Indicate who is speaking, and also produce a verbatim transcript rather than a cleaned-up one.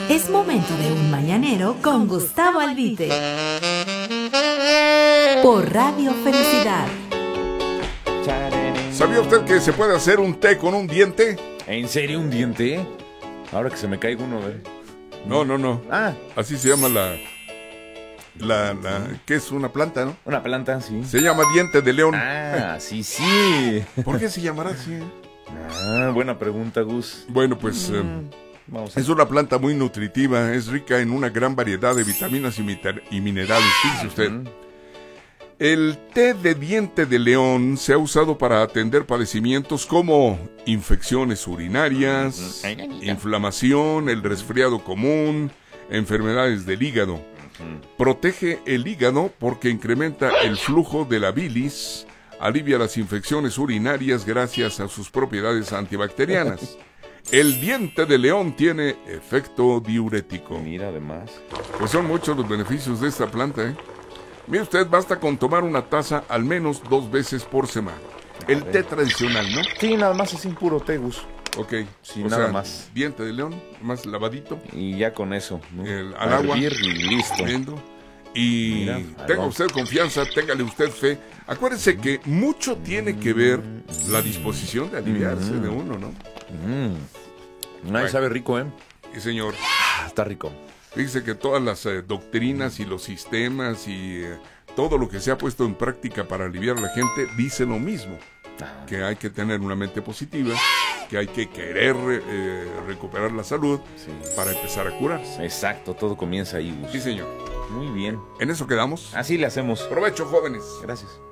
Speaker 1: Es momento de un mañanero con Gustavo Albite. Por Radio Felicidad.
Speaker 2: ¿Sabía usted que se puede hacer un té con un diente?
Speaker 3: ¿En serio un diente? Ahora que se me caiga uno, a ver.
Speaker 2: No, no, no.
Speaker 3: Ah.
Speaker 2: Así se llama la... La, la... ¿Qué es? Una planta, ¿no?
Speaker 3: Una planta, sí.
Speaker 2: Se llama diente de león.
Speaker 3: Ah, sí, sí.
Speaker 2: ¿Por qué se llamará así?
Speaker 3: Ah, buena pregunta, Gus.
Speaker 2: Bueno, pues...
Speaker 3: Mm,
Speaker 2: eh,
Speaker 3: vamos a...
Speaker 2: Es una planta muy nutritiva, es rica en una gran variedad de vitaminas y, miter- y minerales. Fíjese usted.
Speaker 3: Mm.
Speaker 2: El té de diente de león se ha usado para atender padecimientos como infecciones urinarias, inflamación, el resfriado común, enfermedades del hígado. Protege el hígado porque incrementa el flujo de la bilis, alivia las infecciones urinarias gracias a sus propiedades antibacterianas. El diente de león tiene efecto diurético.
Speaker 3: Mira, además.
Speaker 2: Pues son muchos los beneficios de esta planta, ¿eh? Mire usted, basta con tomar una taza al menos dos veces por semana. El té tradicional, ¿no?
Speaker 3: Sí, nada más es un puro té, Gus.
Speaker 2: Ok.
Speaker 3: Sí,
Speaker 2: o
Speaker 3: nada
Speaker 2: sea,
Speaker 3: más.
Speaker 2: Diente de león, más lavadito.
Speaker 3: Y ya con eso, ¿no?
Speaker 2: El, al agua.
Speaker 3: Hervir y listo.
Speaker 2: Viendo. Y
Speaker 3: Mira,
Speaker 2: tenga
Speaker 3: vamos.
Speaker 2: usted confianza, téngale usted fe. Acuérdese que mucho tiene que ver la disposición de aliviarse
Speaker 3: Mm.
Speaker 2: de uno, ¿no?
Speaker 3: Mm. Nadie
Speaker 2: Bueno.
Speaker 3: sabe rico, ¿eh?
Speaker 2: Y señor,
Speaker 3: Está rico.
Speaker 2: fíjese que todas las eh, doctrinas y los sistemas y eh, todo lo que se ha puesto en práctica para aliviar a la gente dice lo mismo.
Speaker 3: Ah.
Speaker 2: Que hay que tener una mente positiva, que hay que querer eh, recuperar la salud
Speaker 3: Sí.
Speaker 2: para empezar a curarse.
Speaker 3: Exacto, todo comienza ahí, Gus.
Speaker 2: Sí, señor.
Speaker 3: Muy bien.
Speaker 2: En eso quedamos.
Speaker 3: Así le hacemos.
Speaker 2: Provecho, jóvenes.
Speaker 3: Gracias.